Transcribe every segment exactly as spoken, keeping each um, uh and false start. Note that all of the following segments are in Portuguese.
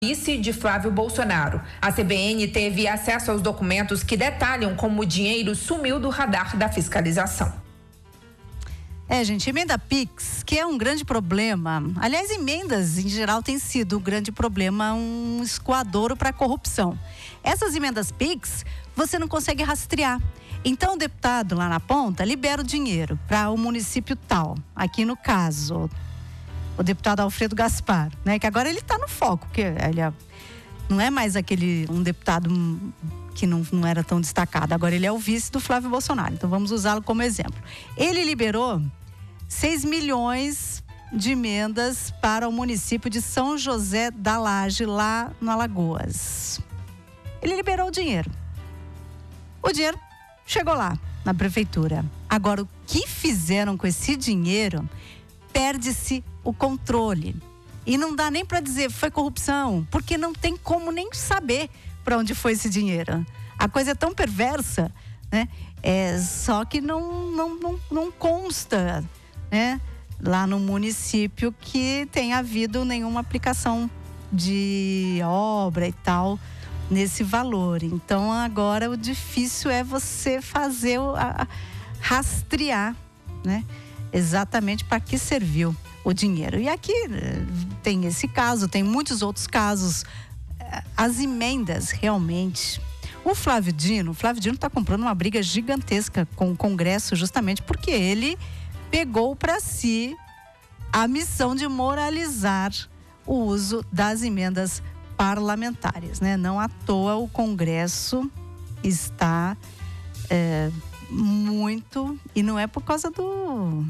vice de Flávio Bolsonaro. A C B N teve acesso aos documentos que detalham como o dinheiro sumiu do radar da fiscalização. É, gente, emenda Pix, que é um grande problema. Aliás, emendas, em geral, têm sido um grande problema, um escoadouro para a corrupção. Essas emendas Pix, você não consegue rastrear. Então, o deputado lá na ponta libera o dinheiro para o município tal. Aqui no caso, o deputado Alfredo Gaspar, né? Que agora ele está no foco, porque ele é, não é mais aquele, um deputado que não, não era tão destacado. Agora ele é o vice do Flávio Bolsonaro. Então, vamos usá-lo como exemplo. Ele liberou seis milhões de emendas para o município de São José da Laje, lá no Alagoas. Ele liberou o dinheiro. O dinheiro chegou lá, na prefeitura. Agora, o que fizeram com esse dinheiro, perde-se o controle. E não dá nem para dizer foi corrupção, porque não tem como nem saber para onde foi esse dinheiro. A coisa é tão perversa, né? É, só que não, não, não, não consta, né, lá no município que tenha havido nenhuma aplicação de obra e tal nesse valor. Então agora o difícil é você fazer, a, a, rastrear, né, exatamente para que serviu o dinheiro. E aqui tem esse caso, tem muitos outros casos. As emendas, realmente. O Flávio Dino, o Flávio Dino está comprando uma briga gigantesca com o Congresso, justamente porque ele pegou para si a missão de moralizar o uso das emendas parlamentares, né? Não à toa o Congresso está é, muito, e não é por causa do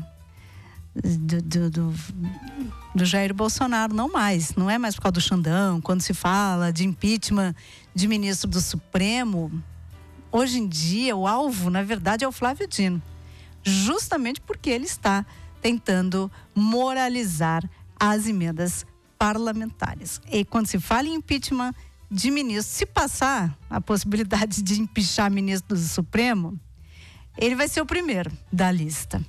do, do, do do Jair Bolsonaro, não mais, não é mais por causa do Xandão. Quando se fala de impeachment de ministro do Supremo, hoje em dia o alvo, na verdade, é o Flávio Dino, justamente porque ele está tentando moralizar as emendas parlamentares. E quando se fala em impeachment de ministro, se passar a possibilidade de empichar ministro do Supremo, ele vai ser o primeiro da lista.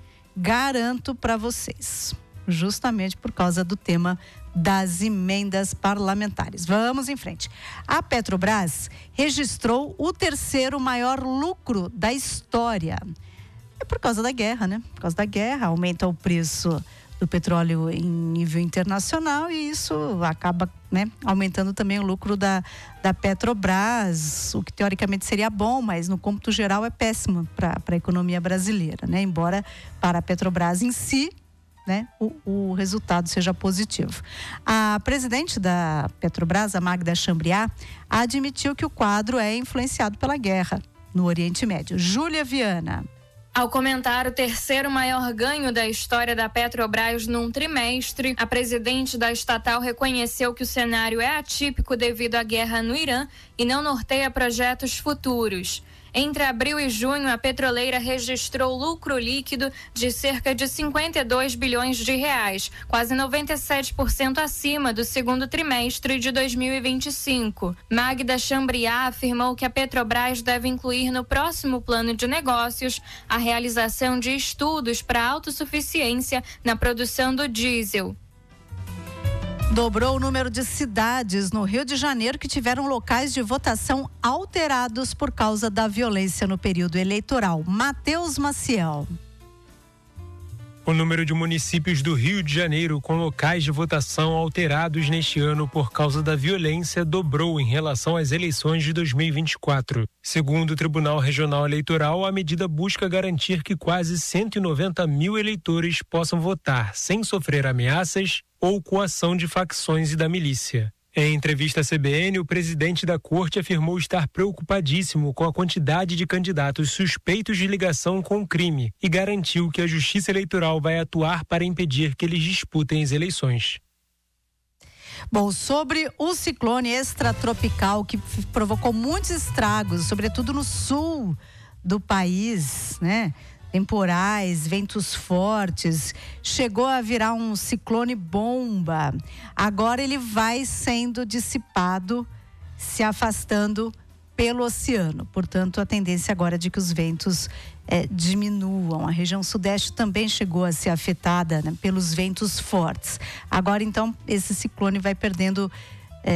Garanto para vocês, justamente por causa do tema das emendas parlamentares. Vamos em frente. A Petrobras registrou o terceiro maior lucro da história. É por causa da guerra, né? Por causa da guerra, aumenta o preço do petróleo em nível internacional e isso acaba, né, aumentando também o lucro da, da Petrobras, o que teoricamente seria bom, mas no cômputo geral é péssimo para a economia brasileira, né? Embora para a Petrobras em si, né, o, o resultado seja positivo. A presidente da Petrobras, a Magda Chambriard, admitiu que o quadro é influenciado pela guerra no Oriente Médio. Júlia Viana. Ao comentar o terceiro maior ganho da história da Petrobras num trimestre, a presidente da estatal reconheceu que o cenário é atípico devido à guerra no Irã e não norteia projetos futuros. Entre abril e junho, a petroleira registrou lucro líquido de cerca de cinquenta e dois bilhões de reais, quase noventa e sete por cento acima do segundo trimestre de dois mil e vinte e cinco. Magda Chambriard afirmou que a Petrobras deve incluir no próximo plano de negócios a realização de estudos para autossuficiência na produção do diesel. Dobrou o número de cidades no Rio de Janeiro que tiveram locais de votação alterados por causa da violência no período eleitoral. Matheus Maciel. O número de municípios do Rio de Janeiro com locais de votação alterados neste ano por causa da violência dobrou em relação às eleições de dois mil e vinte e quatro. Segundo o Tribunal Regional Eleitoral, a medida busca garantir que quase cento e noventa mil eleitores possam votar sem sofrer ameaças ou coação de facções e da milícia. Em entrevista à C B N, o presidente da corte afirmou estar preocupadíssimo com a quantidade de candidatos suspeitos de ligação com o crime e garantiu que a Justiça Eleitoral vai atuar para impedir que eles disputem as eleições. Bom, sobre o ciclone extratropical que provocou muitos estragos, sobretudo no sul do país, né? Temporais, ventos fortes, chegou a virar um ciclone bomba. Agora ele vai sendo dissipado, se afastando pelo oceano. Portanto, a tendência agora é de que os ventos é, diminuam. A região sudeste também chegou a ser afetada, né, pelos ventos fortes. Agora, então, esse ciclone vai perdendo